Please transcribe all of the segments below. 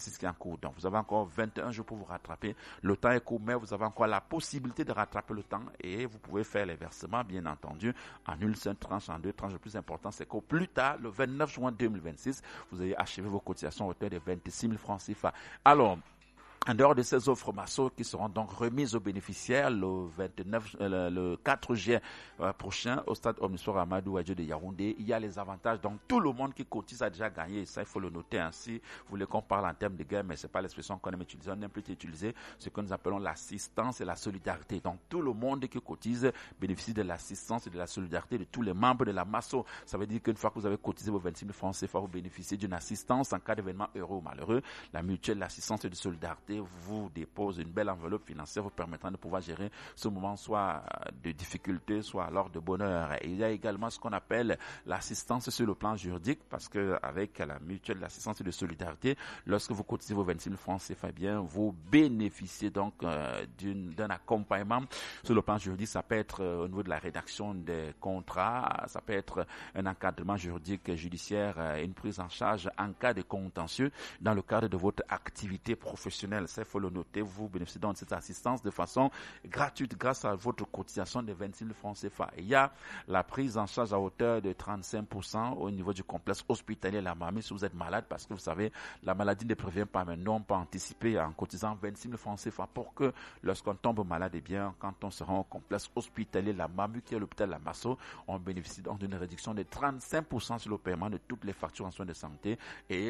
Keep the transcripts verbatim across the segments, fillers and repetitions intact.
vingt-six qui est en cours. Donc, vous avez encore vingt et un jours pour vous rattraper. Le temps est court, mais vous avez encore la possibilité de rattraper le temps et vous pouvez faire les versements, bien entendu, en une seule tranche, en deux tranches. Le plus important, c'est qu'au plus tard, le vingt-neuf juin deux mille vingt-six, vous ayez achevé vos cotisations à hauteur de vingt-six mille francs C F A. Alors, en dehors de ces offres Masso qui seront donc remises aux bénéficiaires le vingt-neuf, euh, le quatre juin euh, prochain au stade Omnisport Amadou Adjo de Yaoundé, il y a les avantages. Donc tout le monde qui cotise a déjà gagné. Ça, il faut le noter ainsi. Vous voulez qu'on parle en termes de gain, mais c'est pas l'expression qu'on aime utiliser. On aime plutôt utiliser ce que nous appelons l'assistance et la solidarité. Donc tout le monde qui cotise bénéficie de l'assistance et de la solidarité de tous les membres de la Masso. Ça veut dire qu'une fois que vous avez cotisé vos vingt-six mille francs C F A, vous bénéficiez d'une assistance en cas d'événement heureux ou malheureux. La mutuelle d'assistance et de solidarité vous dépose une belle enveloppe financière vous permettant de pouvoir gérer ce moment soit de difficulté, soit alors de bonheur. Et il y a également ce qu'on appelle l'assistance sur le plan juridique, parce que avec la mutuelle d'assistance et de solidarité, lorsque vous cotisez vos vingt-six mille francs C F A, bien, vous bénéficiez donc euh, d'une, d'un accompagnement sur le plan juridique. Ça peut être euh, au niveau de la rédaction des contrats, ça peut être un encadrement juridique judiciaire, euh, une prise en charge en cas de contentieux dans le cadre de votre activité professionnelle. Il faut le noter, vous bénéficiez donc de cette assistance de façon gratuite grâce à votre cotisation de vingt-six mille francs C F A. Il y a la prise en charge à hauteur de trente-cinq pour cent au niveau du complexe hospitalier La Mamie si vous êtes malade, parce que vous savez, la maladie ne prévient pas, mais nous on peut anticiper en cotisant vingt-six mille francs C F A pour que lorsqu'on tombe malade, eh bien, quand on se rend au complexe hospitalier La Mamie qui est l'hôpital La Masso, on bénéficie donc d'une réduction de trente-cinq pour cent sur le paiement de toutes les factures en soins de santé. Et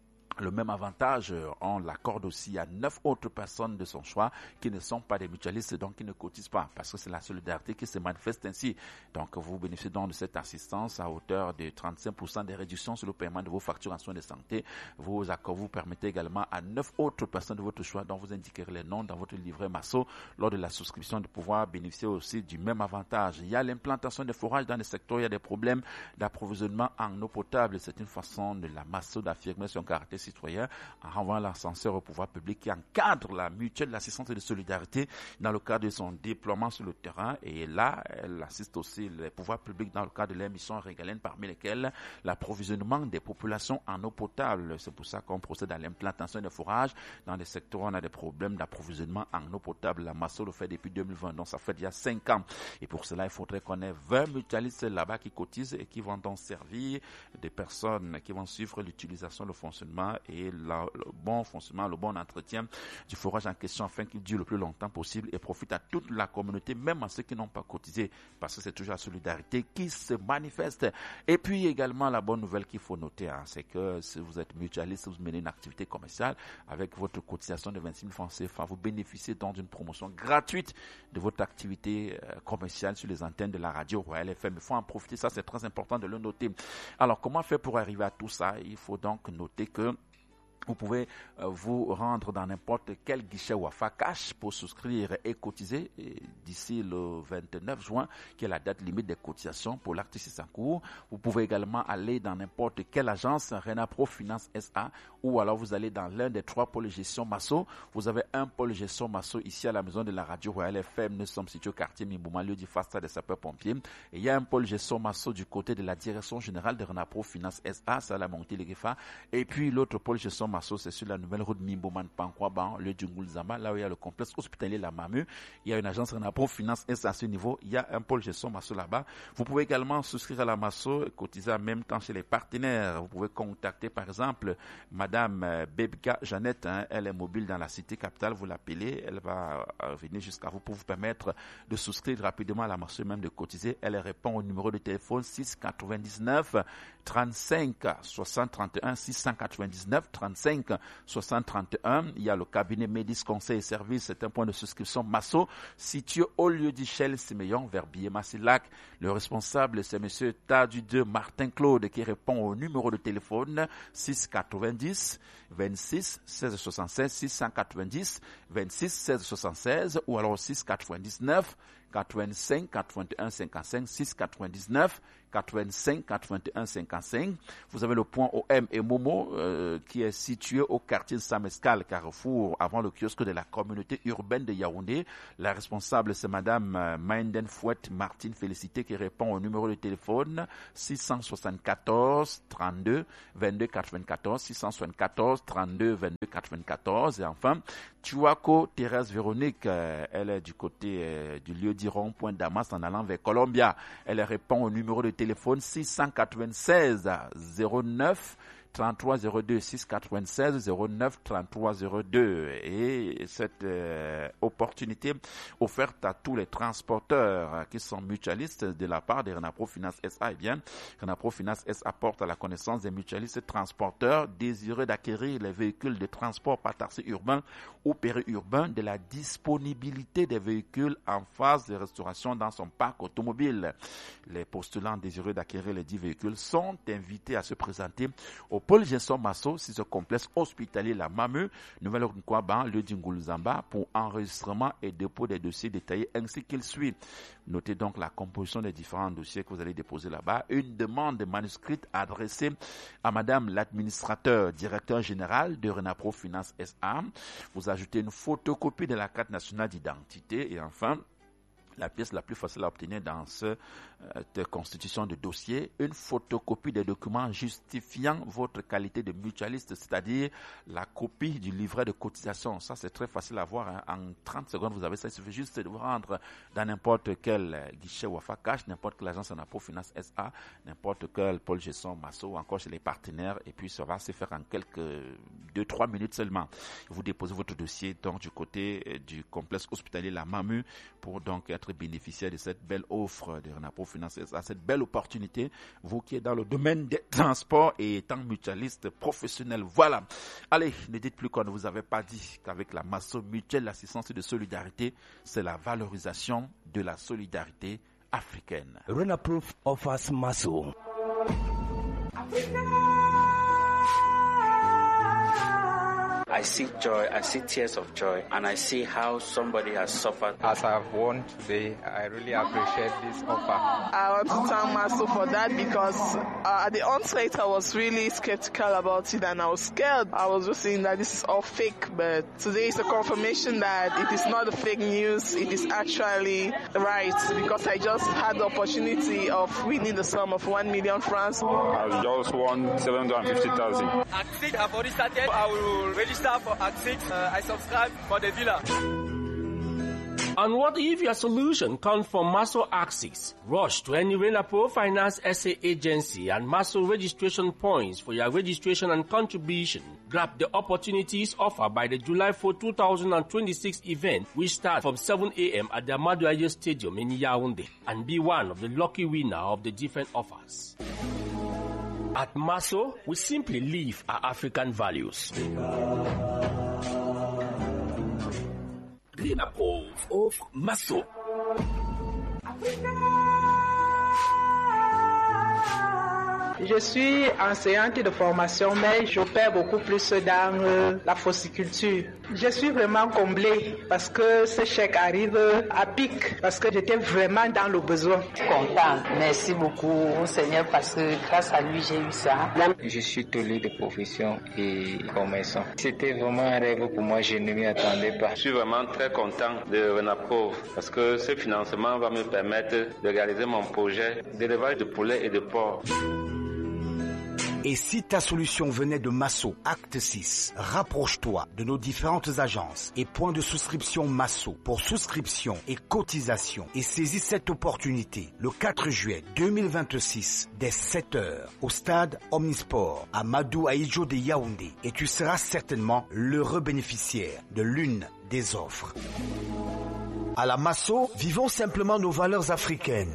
le même avantage, on l'accorde aussi à neuf autres personnes de son choix qui ne sont pas des mutualistes, donc qui ne cotisent pas, parce que c'est la solidarité qui se manifeste ainsi. Donc, vous bénéficiez donc de cette assistance à hauteur de trente-cinq pour cent des réductions sur le paiement de vos factures en soins de santé. Vos accords vous permettez également à neuf autres personnes de votre choix, dont vous indiquerez les noms dans votre livret Masso lors de la souscription, de pouvoir bénéficier aussi du même avantage. Il y a l'implantation des forages dans les secteurs où il y a des problèmes d'approvisionnement en eau potable. C'est une façon de la Masso d'affirmer son caractère citoyen en renvoyant l'ascenseur au pouvoir public qui encadre la mutuelle d'assistance et de solidarité dans le cadre de son déploiement sur le terrain. Et là, elle assiste aussi les pouvoirs publics dans le cadre de leurs missions régaliennes, parmi lesquelles l'approvisionnement des populations en eau potable. C'est pour ça qu'on procède à l'implantation des forages dans des secteurs où on a des problèmes d'approvisionnement en eau potable. La Masso le fait depuis deux mille vingt, donc ça fait déjà cinq ans. Et pour cela, il faudrait qu'on ait vingt mutualistes là-bas qui cotisent et qui vont donc servir des personnes qui vont suivre l'utilisation, le fonctionnement et la, le bon fonctionnement, le bon entretien du forage en question afin qu'il dure le plus longtemps possible et profite à toute la communauté, même à ceux qui n'ont pas cotisé, parce que c'est toujours la solidarité qui se manifeste. Et puis également, la bonne nouvelle qu'il faut noter, hein, c'est que si vous êtes mutualiste, si vous menez une activité commerciale avec votre cotisation de vingt-six mille francs C F A, vous bénéficiez donc d'une promotion gratuite de votre activité euh, commerciale sur les antennes de la radio Royal F M. Il faut en profiter, ça c'est très important de le noter. Alors, comment faire pour arriver à tout ça? Il faut donc noter que vous pouvez euh, vous rendre dans n'importe quel guichet Wafa Cash pour souscrire et cotiser et d'ici le vingt-neuf juin, qui est la date limite des cotisations pour l'acte six en cours. Vous pouvez également aller dans n'importe quelle agence Renapro Finance S A, ou alors vous allez dans l'un des trois pôles gestion Masso. Vous avez un pôle gestion Masso ici à la maison de la radio Royal F M. Nous sommes situés au quartier Mimbouma, lieu du Fasta des sapeurs-pompiers. Et il y a un pôle gestion Masso du côté de la direction générale de Renapro Finance S A, c'est à la montée de Gefa. Et puis l'autre pôle gestion Masso, c'est sur la nouvelle route Mimboman Pankwaban, le Djungulzama, là où il y a le complexe hospitalier La Mamu. Il y a une agence Renapro Finance S à ce niveau. Il y a un pôle gestion Masso là-bas. Vous pouvez également souscrire à la Masso et cotiser en même temps chez les partenaires. Vous pouvez contacter par exemple Madame Bebka Jeannette, hein, elle est mobile dans la cité capitale, vous l'appelez, elle va venir jusqu'à vous pour vous permettre de souscrire rapidement à la Masso, même de cotiser. Elle répond au numéro de téléphone six cent quatre-vingt-dix-neuf trente-cinq soixante trente et un, six cent quatre-vingt-dix-neuf trente-cinq soixante trente et un. Il y a le cabinet Médis Conseil et Services, c'est un point de souscription Masso situé au lieu d'Ichel Siméon vers Biémassilac. Le responsable, c'est monsieur Tadu deux Martin Claude qui répond au numéro de téléphone six cent quatre-vingt-dix vingt-six seize soixante-seize, six cent quatre-vingt-dix vingt-six seize soixante-seize, ou alors six cent quatre-vingt-dix-neuf quatre-vingt-cinq quatre-vingt-un cinquante-cinq six quatre-vingt-dix-neuf quatre-vingt-cinq quatre-vingt-un cinquante-cinq. Vous avez le point O M et Momo euh, qui est situé au quartier Samescal, Carrefour, avant le kiosque de la communauté urbaine de Yaoundé. La responsable, c'est Madame euh, Mainden Fouette Martine Félicité qui répond au numéro de téléphone six cent soixante-quatorze trente-deux vingt-deux quatre-vingt-quatorze six cent soixante-quatorze trente-deux vingt-deux quatre-vingt-quatorze. Et enfin, Tuaco Thérèse Véronique, euh, elle est du côté euh, du lieu dit rond-point Damas en allant vers Colombia. Elle répond au numéro de téléphone six cent quatre-vingt-seize zéro neuf trente-trois zéro deux six cent quatre-vingt-seize zéro neuf trente-trois zéro deux. Et cette euh, opportunité offerte à tous les transporteurs qui sont mutualistes de la part de Renapro Finance S A, eh bien, Renapro Finance S A apporte à la connaissance des mutualistes transporteurs désireux d'acquérir les véhicules de transport par taxi urbain ou périurbain de la disponibilité des véhicules en phase de restauration dans son parc automobile. Les postulants désireux d'acquérir les dix véhicules sont invités à se présenter au Paul Gesson Masso, si ce complexe hospitalier La Mameu, Nouvelle-Nkwaban, lieu d'Ingulzamba, pour enregistrement et dépôt des dossiers détaillés ainsi qu'il suit. Notez donc la composition des différents dossiers que vous allez déposer là-bas. Une demande manuscrite adressée à Madame l'administrateur, directeur général de Renapro Finance S A. Vous ajoutez une photocopie de la carte nationale d'identité et enfin, la pièce la plus facile à obtenir dans cette euh, constitution de dossier, une photocopie des documents justifiant votre qualité de mutualiste, c'est-à-dire la copie du livret de cotisation. Ça, c'est très facile à voir. Hein. En trente secondes, vous avez ça. Il suffit juste de vous rendre dans n'importe quel guichet Wafa Cash, n'importe quelle agence Renapro Finance S A, n'importe quel Paul Gesson Masso, encore chez les partenaires, et puis ça va se faire en quelques deux trois minutes seulement. Vous déposez votre dossier donc du côté euh, du complexe hospitalier La Mameu pour donc être bénéficiaire de cette belle offre de Renapro Finance S A, cette belle opportunité, vous qui êtes dans le domaine des transports et étant mutualiste professionnel. Voilà. Allez, ne dites plus qu'on ne vous avait pas dit qu'avec la Masso Mutuelle d'Assistance de Solidarité, c'est la valorisation de la solidarité africaine. Renapro offers Masso. I see joy, I see tears of joy, and I see how somebody has suffered. As I've won today, I really appreciate this offer. I want to thank Masso for that because uh, at the onset I was really skeptical about it and I was scared. I was just saying that this is all fake, but today is a confirmation that it is not a fake news, it is actually right because I just had the opportunity of winning the sum of one million francs. I've just won seven hundred fifty thousand. Axix, I've already started. I will register for Axix. Uh, I subscribe for the villa. And what if your solution comes from Masso Axix? Rush to any Renapro Finance S A agency and Masso registration points for your registration and contribution. Grab the opportunities offered by the July fourth, twenty twenty-six event, which starts from seven a.m. at the Amadou Aye Stadium in Yaoundé, and be one of the lucky winner of the different offers. At Masso, we simply live our African values. Renapro of Masso. Je suis enseignante de formation, mais j'opère beaucoup plus dans euh, la fossiculture. Je suis vraiment comblée parce que ce chèque arrive à pic, parce que j'étais vraiment dans le besoin. Contente. Merci beaucoup au Seigneur parce que grâce à lui, j'ai eu ça. Je suis tolé de profession et commerçant. C'était vraiment un rêve pour moi, je ne m'y attendais pas. Je suis vraiment très content de Renapro parce que ce financement va me permettre de réaliser mon projet d'élevage de poulets et de porcs. Et si ta solution venait de Masso, acte six, rapproche-toi de nos différentes agences et points de souscription Masso pour souscription et cotisation et saisis cette opportunité le quatre juillet deux mille vingt-six dès sept heures au stade Omnisport à Amadou Aye de Yaoundé et tu seras certainement l'heureux bénéficiaire de l'une des offres. À la Masso, vivons simplement nos valeurs africaines.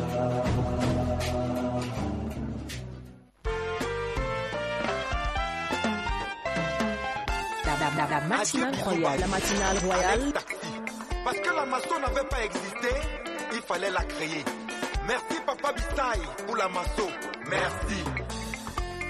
La, la, la matinale royale. La matinale royale. Parce que la Masso n'avait pas existé, il fallait la créer. Merci Papa Bitaille pour la Masso. Merci.